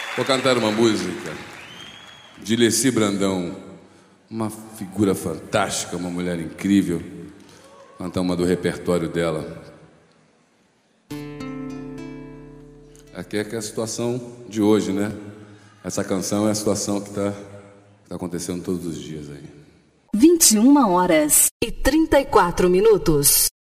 Vou cantar uma música de Leci Brandão, uma figura fantástica, uma mulher incrível. Cantar uma do repertório dela. Aqui é que é a situação de hoje, né? Essa canção é a situação que tá acontecendo todos os dias aí. 21h34.